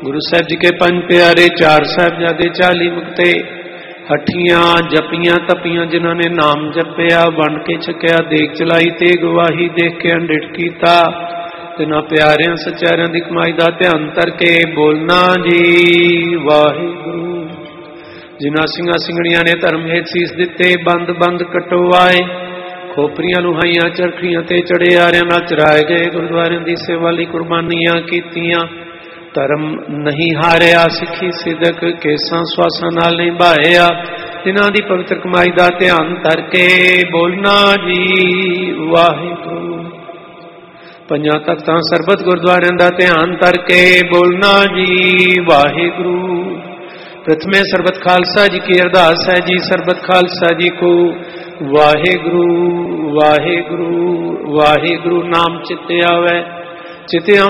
गुरु साहब जी के पंज प्यारे, चार साहिबजादे, 40 मुक्ते, हठियां जपियां तपियां जिन्होंने नाम जपिया, वंड के छकिया, देख चलाई ते गवाही, देख के अंडिठ कीता, तिन्हां प्यारियां सचारियां दी कमाई दा ध्यान करके बोलना जी वाहिगुरू। जिन्हां सिंघां सिंघणियां ने धर्म हेत सीस दिते, बंद बंद कटवाए, खोपरियां लुहाइयां चरखियां ते चढ़े आरियां नाल चराए गए, गुरुद्वारियां दी सेवा लई कुर्बानियां कीतियां, धर्म नहीं हारिया, सिखी सिदक केसां स्वासां नाल निभाया, तिन्हां दी पवित्र कमाई दा ध्यान करके बोलना जी वाहिगुरू। पंजां तख्तां सरबत गुरुद्वारियां दा ध्यान करके बोलना जी वाहिगुरू। प्रथमे सरबत खालसा जी की अरदास है जी, सरबत खालसा जी को वाहिगुरू वाहिगुरू वाहिगुरू नाम चित्ते आवे, चित्ते